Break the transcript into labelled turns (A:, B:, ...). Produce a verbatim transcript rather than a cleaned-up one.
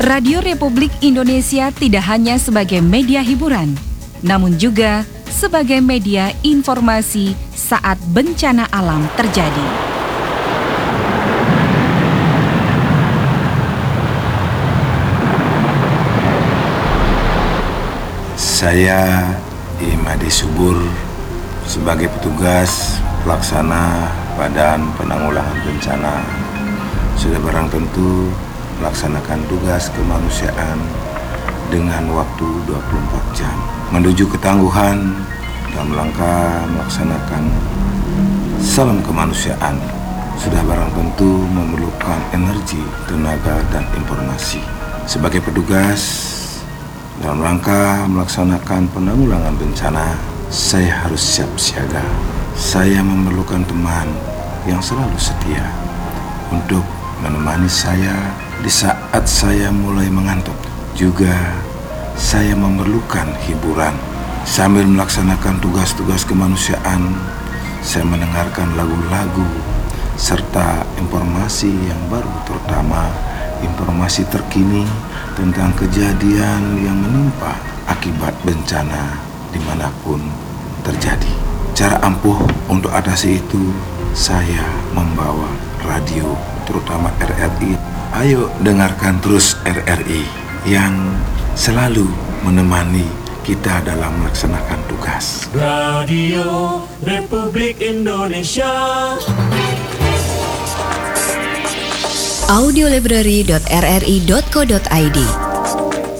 A: Radio Republik Indonesia tidak hanya sebagai media hiburan, namun juga sebagai media informasi saat bencana alam terjadi.
B: Saya Imadi Subur sebagai petugas pelaksana Badan Penanggulangan Bencana sudah barang tentu melaksanakan tugas kemanusiaan dengan waktu dua puluh empat jam menuju ketangguhan dalam rangka melaksanakan salam kemanusiaan sudah barang tentu memerlukan energi, tenaga, dan informasi. Sebagai petugas dalam rangka melaksanakan penanggulangan bencana, saya harus siap siaga. Saya memerlukan teman yang selalu setia untuk menemani saya di saat saya mulai mengantuk. Juga saya memerlukan hiburan. Sambil melaksanakan tugas-tugas kemanusiaan, saya mendengarkan lagu-lagu serta informasi yang baru, terutama informasi terkini tentang kejadian yang menimpa akibat bencana dimanapun terjadi. Cara ampuh untuk atasi itu, saya membawa radio, terutama R R I. Ayo dengarkan terus R R I yang selalu menemani kita dalam melaksanakan tugas.
C: Radio Republik Indonesia.
D: audiolibrary dot r r i dot co dot i d